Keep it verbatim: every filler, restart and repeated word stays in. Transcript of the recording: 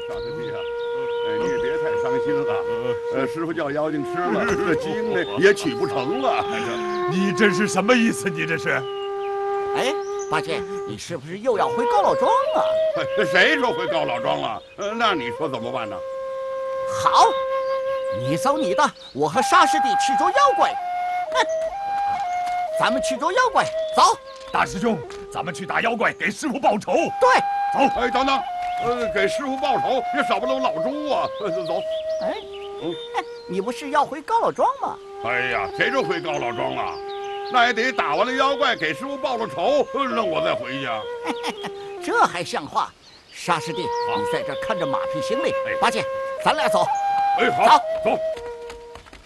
傻子弟啊，哎，你也别太伤心了。呃，师傅叫妖精吃了，这经呢也取不成了。 你这是什么意思？你这是？ 哎，八戒，你是不是又要回高老庄啊？ 这谁说回高老庄了？呃，那你说怎么办呢？ 好，你走你的，我和沙师弟去捉妖怪。哼，咱们去捉妖怪，走。 大师兄，咱们去打妖怪，给师傅报仇。 对， 走。 哎，等等，呃，给师傅报仇，也少不了老猪啊。呃，走。 哎，嗯，你不是要回高老庄吗？ 哎呀，谁说回高老庄啊？那也得打完了妖怪，给师傅报了仇，让我再回去啊。 这还像话？沙师弟，你在这看着马匹行李。八戒，咱俩走。 哎，好，走。